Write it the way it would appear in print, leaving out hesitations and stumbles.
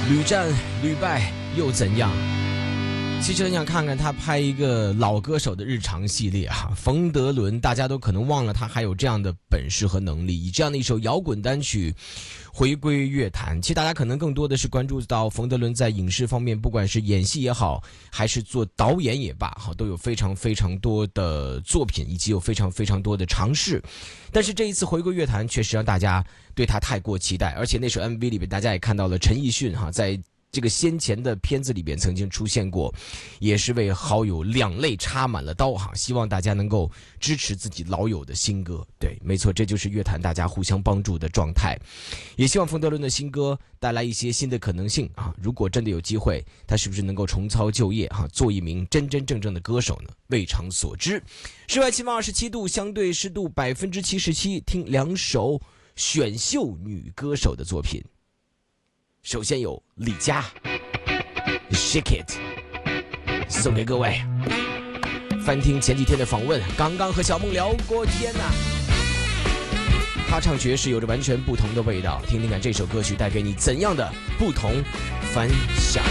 屡战屡败又怎样？其实很想看看他拍一个老歌手的日常系列啊。冯德伦，大家都可能忘了他还有这样的本事和能力，以这样的一首摇滚单曲回归乐坛。其实大家可能更多的是关注到冯德伦在影视方面，不管是演戏也好，还是做导演也罢，都有非常非常多的作品，以及有非常非常多的尝试。但是这一次回归乐坛，确实让大家对他太过期待，而且那首 MV 里面大家也看到了陈奕迅在这个先前的片子里边曾经出现过，也是为好友两肋插满了刀希望大家能够支持自己老友的新歌。对，没错，这就是乐坛大家互相帮助的状态。也希望冯德伦的新歌带来一些新的可能性如果真的有机会，他是不是能够重操旧业做一名真真正正的歌手呢？未尝所知。室外气温27度，相对湿度77%，听两首选秀女歌手的作品。首先有李佳 Shake It 送给各位。翻听前几天的访问，刚刚和小梦聊过天他唱爵士有着完全不同的味道，听听看这首歌曲带给你怎样的不同凡响。